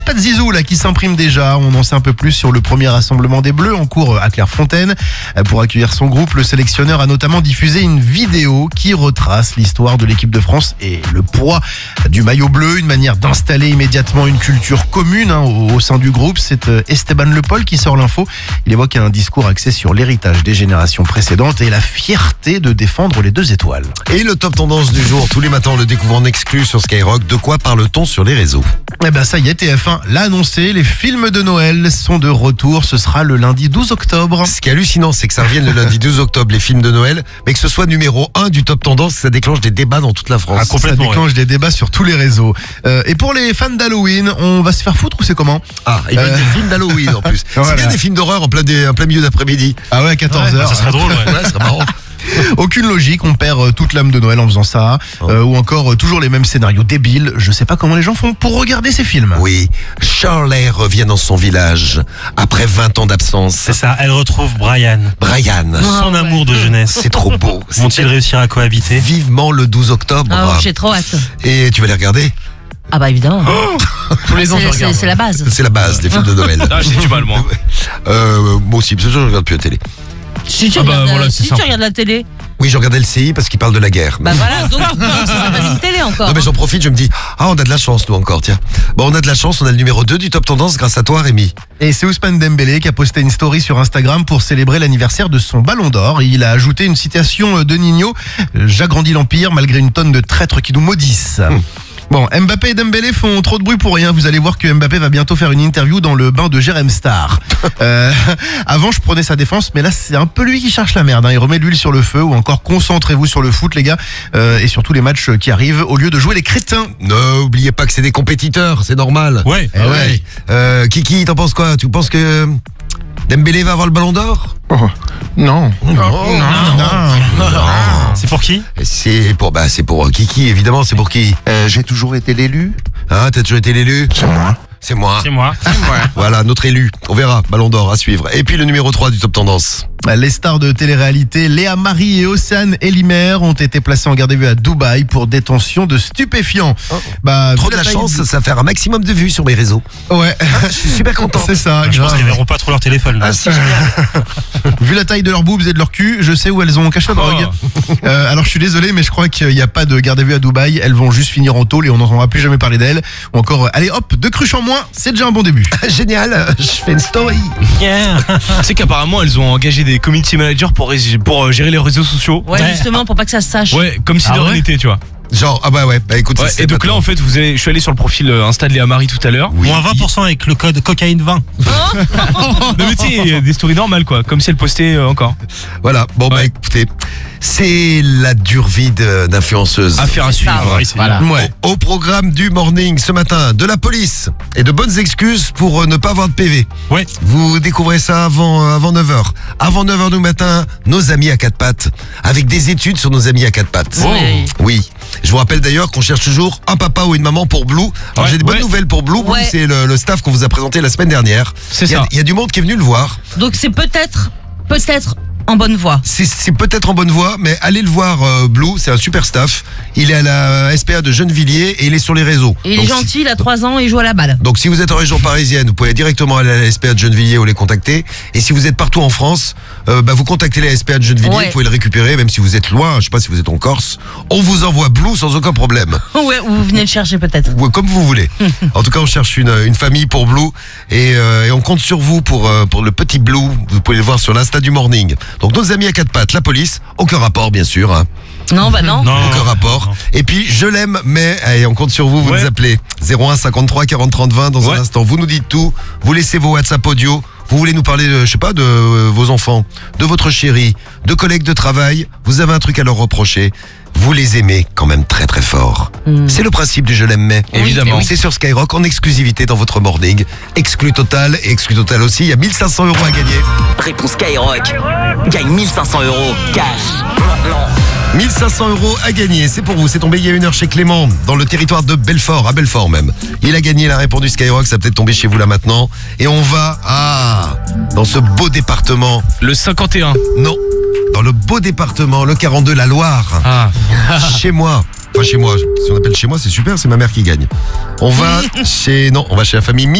Pas de Zizou là qui s'imprime déjà, on en sait un peu plus sur le premier rassemblement des Bleus en cours à Clairefontaine. Pour accueillir son groupe, le sélectionneur a notamment diffusé une vidéo qui retrace l'histoire de l'équipe de France et le poids du maillot bleu, une manière d'installer immédiatement une culture commune au sein du groupe. C'est Esteban Le Pol qui sort l'info. Il évoque un discours axé sur l'héritage des générations précédentes et la fierté de défendre les 2 étoiles. Et le top tendance du jour, tous les matins on le découvre en exclu sur Skyrock. De quoi parle-t-on sur les réseaux? Eh ben ça y est, TF1 l'a annoncé, les films de Noël sont de retour, ce sera le lundi 12 octobre. Ce qui est hallucinant, c'est que ça revienne le lundi 12 octobre, les films de Noël, mais que ce soit numéro 1 du top tendance, ça déclenche des débats dans toute la France. Ça déclenche des débats sur tous les réseaux. Et pour les fans d'Halloween, on va se faire foutre ou c'est comment? Il va y avoir des films d'Halloween en plus. Voilà. C'est bien des films d'horreur en plein milieu d'après-midi. Ah ouais, 14h. Ça serait drôle, ouais. Ouais, ça serait marrant. Aucune logique, on perd toute l'âme de Noël en faisant ça. Ou encore toujours les mêmes scénarios débiles. Je sais pas comment les gens font pour regarder ces films. Oui, Shirley revient dans son village après 20 ans d'absence. C'est ça, elle retrouve Brian. Son amour de jeunesse. C'est trop beau. Vont-ils réussir à cohabiter? Vivement le 12 octobre. Ah, j'ai trop hâte. Et tu vas les regarder? Ah bah évidemment. Tous les ans, je regarde. C'est la base. C'est la base des films de Noël. Ah, j'ai du mal, moi. Moi aussi, parce que je regarde plus la télé. Si tu bah, voilà, c'est tu simple. regardes la télé. Oui, je regardais le CI parce qu'il parle de la guerre. Bah voilà, donc ça pas une télé encore. Non mais j'en profite, je me dis, on a de la chance nous encore, tiens. Bon, on a de la chance, on a le numéro 2 du top tendance grâce à toi Rémi. Et c'est Ousmane Dembélé qui a posté une story sur Instagram pour célébrer l'anniversaire de son ballon d'or. Il a ajouté une citation de Nino: j'agrandis l'empire malgré une tonne de traîtres qui nous maudissent. Bon, Mbappé et Dembélé font trop de bruit pour rien. Vous allez voir que Mbappé va bientôt faire une interview dans le bain de Jérém Star. Avant, je prenais sa défense, mais là, c'est un peu lui qui cherche la merde. Il remet de l'huile sur le feu, ou encore concentrez-vous sur le foot, les gars, et sur tous les matchs qui arrivent, au lieu de jouer les crétins. N'oubliez pas que c'est des compétiteurs, c'est normal. Ouais. Ouais. Kiki, t'en penses quoi? Tu penses que Dembélé va avoir le ballon d'or? Non. C'est pour qui? C'est pour Kiki, évidemment, c'est pour qui? J'ai toujours été l'élu. Hein, t'as toujours été l'élu? C'est moi. C'est moi. Voilà, notre élu. On verra, ballon d'or à suivre. Et puis le numéro 3 du top tendance. Les stars de télé-réalité Léa Marie et Océane Elimer ont été placées en garde à vue à Dubaï pour détention de stupéfiants. Trop de la chance, ça fait un maximum de vues sur mes réseaux. Ouais. Je suis super content. C'est ça. Je pense qu'ils verront pas trop leur téléphone. Là. Ah si, génial. Vu la taille de leurs boobs et de leur cul, je sais où elles ont caché la drogue. Alors je suis désolé, mais je crois qu'il n'y a pas de garde à vue à Dubaï. Elles vont juste finir en tôle et on n'entendra plus jamais parler d'elles. Ou encore, allez hop, 2 cruches en moins, c'est déjà un bon début. Génial, je fais une story. Yeah. Tu sais qu'apparemment elles ont engagé des community managers pour gérer les réseaux sociaux. Ouais, justement, pour pas que ça se sache. Ouais, comme si de rien n'était, tu vois. Genre, écoute. Ouais, et donc là, en fait, je suis allé sur le profil Insta de Léa Marie tout à l'heure. Moins 20% avec le code cocaïne 20. Non mais tu sais, il y a des stories normales quoi, comme si elle postait encore. Voilà, bon écoutez, c'est la dure vie d'influenceuse. Affaire à suivre. Voilà. Ouais. Au programme du morning ce matin, de la police et de bonnes excuses pour ne pas avoir de PV. Ouais. Vous découvrez ça avant 9h. Avant 9h du matin, nos amis à 4 pattes, avec des études sur nos amis à 4 pattes. Oh. Oui. Je vous rappelle d'ailleurs qu'on cherche toujours un papa ou une maman pour Blue. Alors j'ai des bonnes nouvelles pour Blue. Blue, c'est le staff qu'on vous a présenté la semaine dernière. C'est ça. Il y a du monde qui est venu le voir. Donc c'est peut-être en bonne voie. C'est peut-être en bonne voie, mais allez le voir, Blue, c'est un super staff. Il est à la SPA de Gennevilliers et il est sur les réseaux. Et il est gentil, il a 3 ans et il joue à la balle. Donc si vous êtes en région parisienne, vous pouvez directement aller à la SPA de Gennevilliers ou les contacter. Et si vous êtes partout en France, vous contactez la SPA de Gennevilliers, vous pouvez le récupérer, même si vous êtes loin, je sais pas si vous êtes en Corse. On vous envoie Blue sans aucun problème. Ouais, ou vous venez le chercher peut-être. Ouais, comme vous voulez. En tout cas, on cherche une famille pour Blue et on compte sur vous pour le petit Blue. Vous pouvez le voir sur l'Insta du morning. Donc nos amis à 4 pattes, la police, aucun rapport bien sûr. Hein. Non, bah non. Aucun rapport. Non. Et puis je l'aime, mais allez, on compte sur vous, vous nous appelez 01 53 40 30 20 dans un instant. Vous nous dites tout, vous laissez vos WhatsApp audio. Vous voulez nous parler de, je sais pas, de vos enfants, de votre chérie, de collègues de travail. Vous avez un truc à leur reprocher. Vous les aimez quand même très très fort. C'est le principe du je l'aime mais. Évidemment. C'est sur Skyrock en exclusivité dans votre morning. Exclu total et exclu total aussi. Il y a 1500 € à gagner. Réponse Skyrock. Gagne 1500 € cash. 1500 € à gagner, c'est pour vous, c'est tombé il y a 1 heure chez Clément, dans le territoire de Belfort, à Belfort même. Il a gagné, il a répondu Skyrock, ça va peut-être tomber chez vous là maintenant. Et on va, dans ce beau département. Le 51. Non, dans le beau département, le 42, la Loire. Ah. Chez moi, Enfin, chez moi. Si on appelle chez moi, c'est super, c'est ma mère qui gagne. On va chez la famille